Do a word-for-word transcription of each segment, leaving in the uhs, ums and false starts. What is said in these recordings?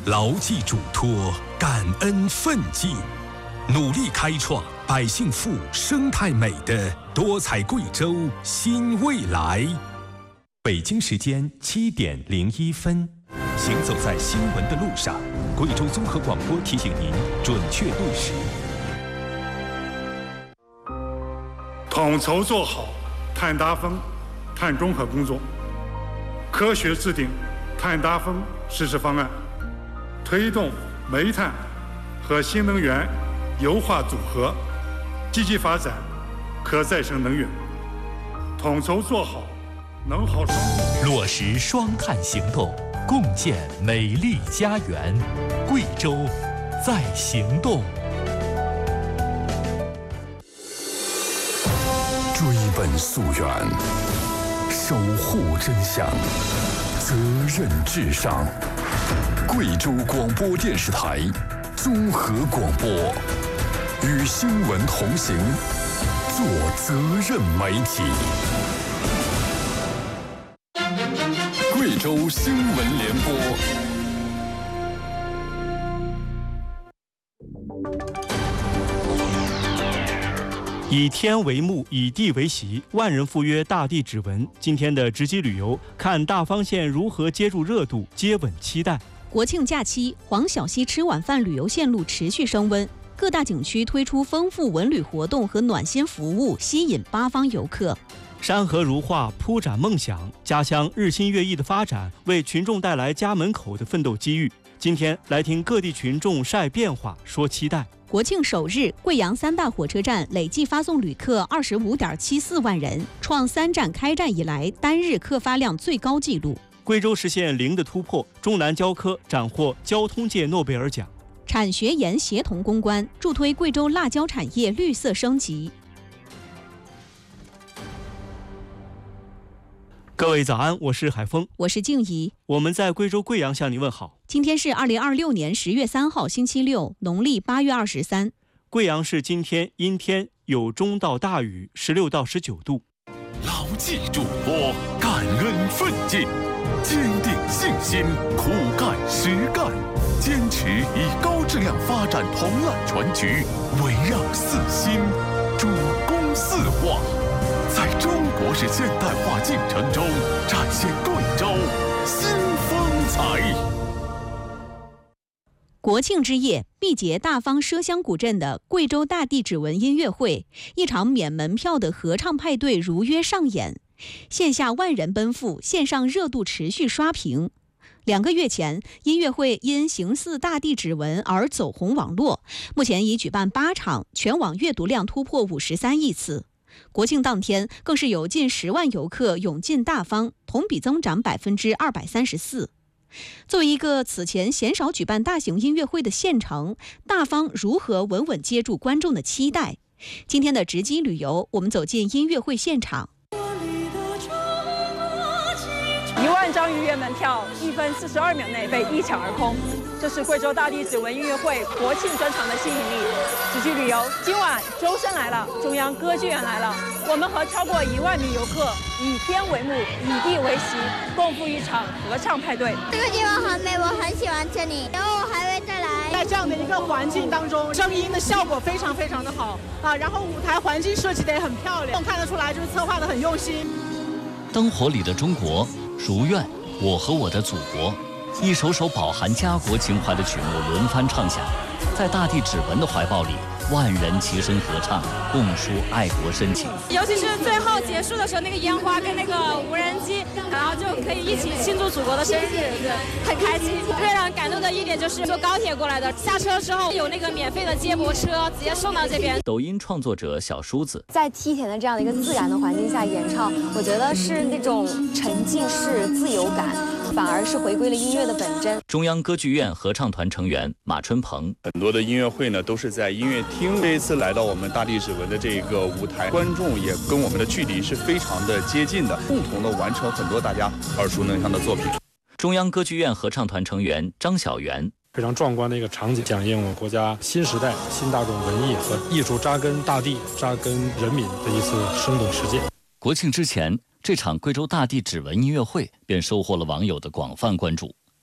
牢记嘱托，感恩奋进，努力开创百姓富、生态美的多彩贵州新未来。北京时间七点零一分，行走在新闻的路上，贵州综合广播提醒您准确对时。 统筹做好碳达峰、碳中和工作，科学制定碳达峰实施方案，推动煤炭和新能源优化组合，积极发展可再生能源，统筹做好能耗双控， 落实双碳行动，共建美丽家园。贵州在行动。 追本溯源，守护真相，责任至上。贵州广播电视台综合广播，与新闻同行，做责任媒体。贵州新闻联播。 以天为幕，以地为席，万人赴约大地指纹。今天的直击旅游，看大方县如何接住热度，接吻期待。 国庆假期，黄小溪吃晚饭旅游线路持续升温，各大景区推出丰富文旅活动和暖心服务，吸引八方游客。 山河如画，铺展梦想，家乡日新月异的发展，为群众带来家门口的奋斗机遇。今天来听各地群众晒变化，说期待。 国庆首日，贵阳三大火车站累计发送旅客二十五点七四万人，创三站开站以来单日客发量最高纪录。 贵州实现零的突破，中南交科斩获交通界诺贝尔奖。 产学研协同攻关，助推贵州辣椒产业绿色升级。 各位早安，我是海峰， 我是静怡， 我们在贵州贵阳向您问好。 今天是二零二六年十月三号，星期六，农历八月二十三。 贵阳市今天阴天，有中到大雨，十六到十九度。 牢记嘱托，感恩奋进，坚定信心，苦干实干，坚持以高质量发展同揽全局，围绕四新，主攻四化。在中国式现代化进程中，展现贵州新风采。 国庆之夜，毕节大方奢乡古镇的贵州大地指纹音乐会，一场免门票的合唱派对如约上演，线下万人奔赴，线上热度持续刷屏。两个月前，音乐会因形似大地指纹而走红网络，目前已举办八场，全网阅读量突破五十三亿次。国庆当天，更是有近十万游客涌进大方，同比增长百分之二百三十四。作为一个此前鲜少举办大型音乐会的县城，大方如何稳稳接住观众的期待？今天的直击旅游，我们走进音乐会现场。 一万张预约门票，一分四十二秒内被一抢而空，这是贵州大地指纹音乐会国庆专场的吸引力。直击旅游，今晚周深来了，中央歌剧院来了，我们和超过一万名游客以天为幕，以地为席，共赴一场合唱派对。 这个地方很美，我很喜欢这里，然后我还会再来。 在这样的一个环境当中，声音的效果非常非常的好啊，然后舞台环境设计的也很漂亮，看得出来就是策划的很用心。 灯火里的中国，如愿，我和我的祖国，一首首饱含家国情怀的曲目轮番唱响，在大地指纹的怀抱里，万人齐声合唱，共抒爱国深情。 尤其是最后结束的时候，那个烟花跟那个无人机，然后就可以一起庆祝祖国的生日，很开心。最让人感动的一点就是坐高铁过来的，下车之后有那个免费的接驳车，直接送到这边。 抖音创作者小叔子在梯田的这样的一个自然的环境下演唱，我觉得是那种沉浸式自由感，反而是回归了音乐的本真。 中央歌剧院合唱团成员马春鹏， 很多的音乐会呢都是在音乐厅，这一次来到我们大地指纹的这个舞台，观众也跟我们的距离是非常的接近的，共同的完成很多大家耳熟能详的作品。 中央歌剧院合唱团成员张小元， 非常壮观的一个场景，响应我们国家新时代新大众文艺和艺术扎根大地、扎根人民的一次生动实践。 国庆之前，这场贵州大地指纹音乐会便收获了网友的广泛关注。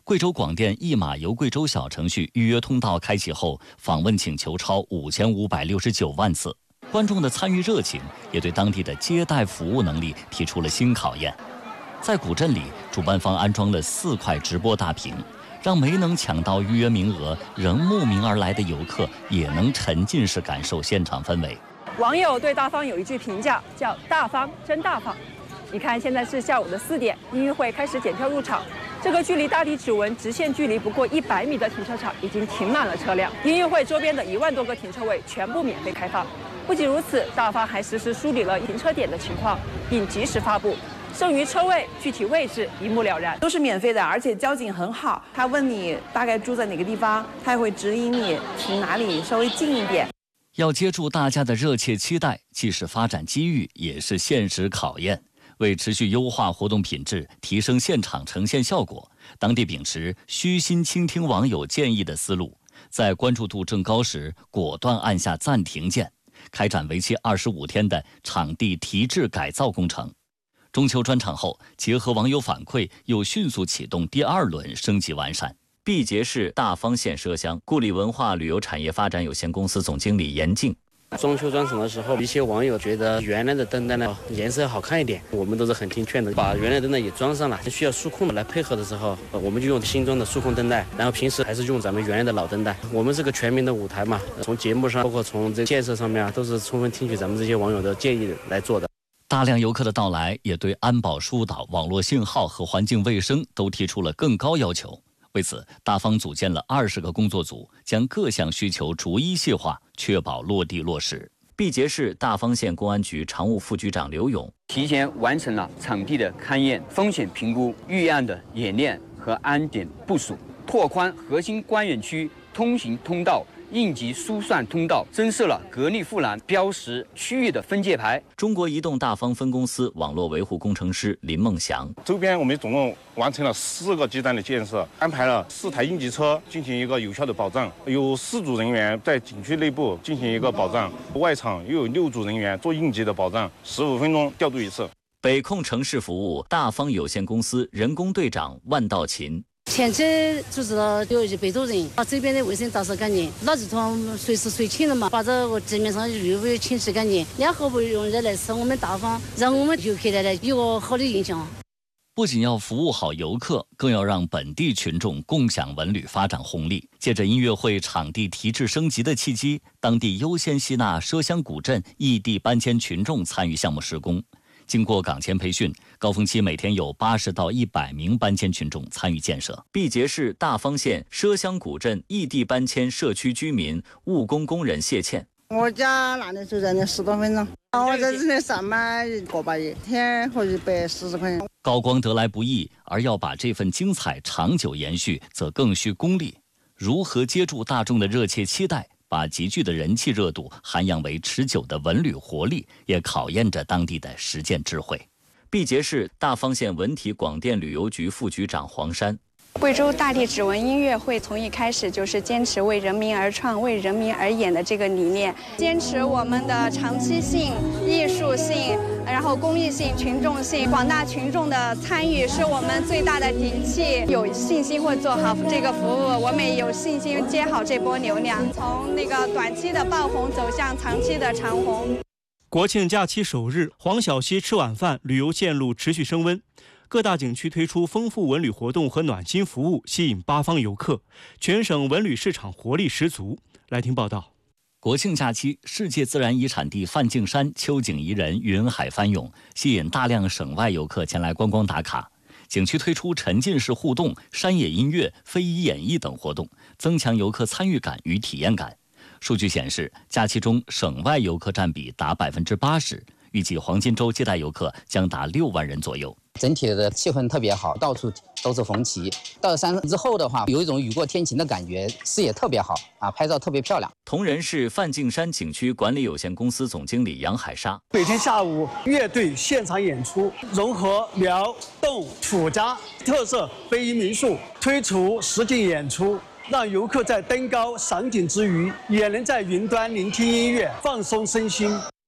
贵州广电一码游贵州小程序预约通道开启后，访问请求超五千五百六十九万次，观众的参与热情也对当地的接待服务能力提出了新考验。在古镇里，主办方安装了四块直播大屏，让没能抢到预约名额仍慕名而来的游客也能沉浸式感受现场氛围。 网友对大方有一句评价，叫“大方真大方”。你看，现在是下午的四点，音乐会开始检票入场。这个距离大地指纹直线距离不过一百米的停车场已经停满了车辆，音乐会周边的一万多个停车位全部免费开放。不仅如此，大方还实时梳理了停车点的情况，并及时发布。剩余车位具体位置一目了然， 都是免费的，而且交警很好。他问你大概住在哪个地方，他也会指引你停哪里稍微近一点。 要接住大家的热切期待，既是发展机遇，也是现实考验。为持续优化活动品质，提升现场呈现效果，当地秉持虚心倾听网友建议的思路，在关注度正高时，果断按下暂停键，开展为期二十五天的场地提质改造工程。中秋专场后，结合网友反馈，又迅速启动第二轮升级完善。毕节市大方县麝乡故里文化旅游产业发展有限公司总经理严静。 中秋专场的时候，一些网友觉得原来的灯带呢颜色要好看一点，我们都是很听劝的，把原来灯带也装上了。需要数控来配合的时候，我们就用新装的数控灯带，然后平时还是用咱们原来的老灯带。我们是个全民的舞台嘛，从节目上，包括从这建设上面啊，都是充分听取咱们这些网友的建议来做的。 大量游客的到来，也对安保疏导、网络信号和环境卫生都提出了更高要求。为此，大方组建了二十个工作组，将各项需求逐一细化，确保落地落实。毕节市大方县公安局常务副局长刘勇提前完成了场地的勘验、风险评估、预案的演练和安检部署，拓宽核心观演区通行通道、应急疏散通道，增设了格力护栏，标识区域的分界牌。 中国移动大方分公司网络维护工程师林梦祥， 周边我们总共完成了四个基站的建设，安排了四台应急车进行一个有效的保障，有四组人员在景区内部进行一个保障，外场又有六组人员做应急的保障，十五分钟调度一次。 北控城市服务大方有限公司人工队长万道勤。 前期组织了有一百多人，把这边的卫生打扫干净，垃圾桶随时随清了嘛，把这个地面上的绿味清洗干净，然后不用人来吃我们大方，让我们游客来有个好的印象。 不仅要服务好游客，更要让本地群众共享文旅发展红利。借着音乐会场地提质升级的契机，当地优先吸纳麝乡古镇异地搬迁群众参与项目施工。经过岗前培训，高峰期每天有八十到一百名搬迁群众参与建设。毕节市大方县麝乡古镇异地搬迁社区居民务工工人谢倩。 我家那里就在那十多分钟，我在这里上班个把一天或一百四十块钱。 高光得来不易，而要把这份精彩长久延续，则更需功力。如何接住大众的热切期待，把集聚的人气热度涵养为持久的文旅活力，也考验着当地的实践智慧。毕节市大方县文体广电旅游局副局长黄山。 贵州大地指纹音乐会从一开始就是坚持为人民而创、为人民而演的这个理念，坚持我们的长期性、艺术性，然后公益性、群众性，广大群众的参与是我们最大的底气。有信心会做好这个服务，我们也有信心接好这波流量，从那个短期的爆红走向长期的长红。 国庆假期首日，黄小溪吃晚饭旅游线路持续升温。各大景区推出丰富文旅活动和暖心服务，吸引八方游客，全省文旅市场活力十足。来听报道。 国庆假期，世界自然遗产地梵净山秋景宜人，云海翻涌，吸引大量省外游客前来观光打卡。景区推出沉浸式互动、山野音乐、非遗演绎等活动，增强游客参与感与体验感。数据显示，假期中省外游客占比达百分之八十，预计黄金周接待游客将达六万人左右。 整体的气氛特别好，到处都是红旗。到山之后的话，有一种雨过天晴的感觉，视野特别好啊，拍照特别漂亮。 铜仁市梵净山景区管理有限公司总经理杨海沙： 每天下午乐队现场演出，融合辽、侗、土家特色非遗民俗，推出实景演出，让游客在登高赏景之余，也能在云端聆听音乐，放松身心。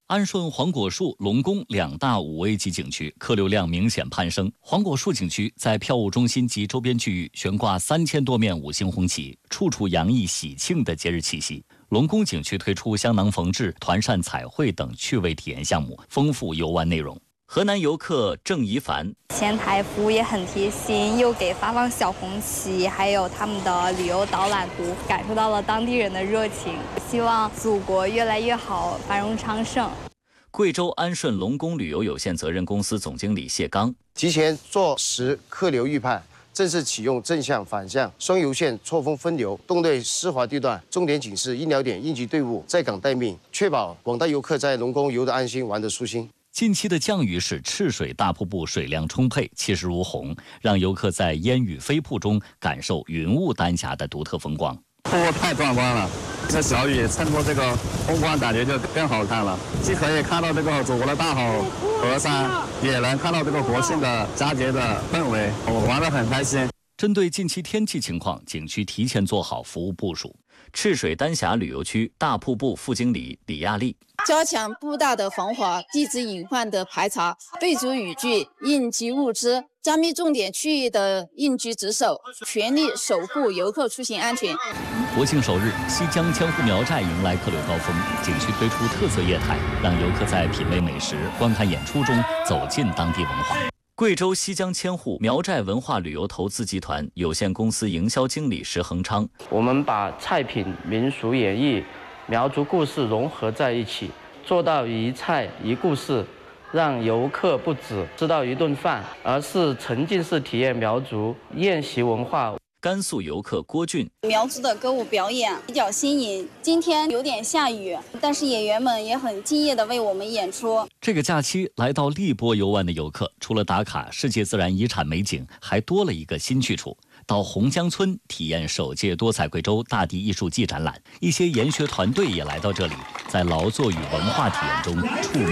安顺黄果树、龙宫两大五 A 级景区客流量明显攀升。黄果树景区在票务中心及周边区域悬挂三千多面五星红旗，处处洋溢喜庆的节日气息。龙宫景区推出香囊缝制、团扇彩绘等趣味体验项目，丰富游玩内容。河南游客郑怡凡， 前台服务也很贴心，又给发放小红旗，还有他们的旅游导览图，感受到了当地人的热情。希望祖国越来越好，繁荣昌盛。 贵州安顺龙宫旅游有限责任公司总经理谢刚， 提前做实客流预判，正式启用正向、反向双邮线错峰分流，动对湿滑地段，重点警示医疗点应急队伍在岗待命，确保广大游客在龙宫游得安心，玩得舒心。 近期的降雨使赤水大瀑布水量充沛，气势如虹，让游客在烟雨飞瀑中感受云雾丹霞的独特风光。 瀑布太壮观了，这小雨衬托这个风光，感觉就更好看了。既可以看到这个祖国的大好河山，也能看到这个国庆的佳节的氛围，我玩得很开心。 针对近期天气情况，景区提前做好服务部署。赤水丹霞旅游区大瀑布副经理李亚丽， 加强步道的防滑、地质隐患的排查，备足雨具、应急物资，加密重点区域的应急值守，全力守护游客出行安全。 国庆首日，西江千户苗寨迎来客流高峰，景区推出特色业态，让游客在品味美食、观看演出中走进当地文化。贵州西江千户苗寨文化旅游投资集团有限公司营销经理石恒昌， 我们把菜品、民俗演绎、苗族故事融合在一起，做到一菜一故事，让游客不只吃到一顿饭，而是沉浸式体验苗族宴席文化。 甘肃游客郭俊， 苗族的歌舞表演比较新颖，今天有点下雨，但是演员们也很敬业地为我们演出。 这个假期来到荔波游玩的游客，除了打卡世界自然遗产美景，还多了一个新去处，到洪江村体验首届多彩贵州大地艺术季展览。一些研学团队也来到这里，在劳作与文化体验中触